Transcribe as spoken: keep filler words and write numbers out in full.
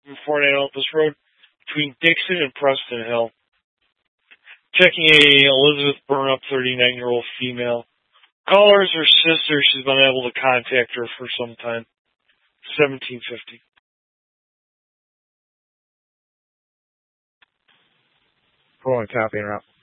Fort Annapolis Road between Dixon and Preston Hill. Checking a Elizabeth Burnup, thirty-nine-year-old female. Caller is her sister. She's been able to contact her for some time. seventeen fifty. Pulling copy and route.